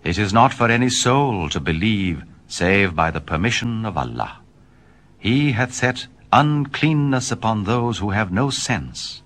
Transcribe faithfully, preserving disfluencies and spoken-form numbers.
It is not for any soul to believe save by the permission of Allah. He hath set uncleanness upon those who have no sense,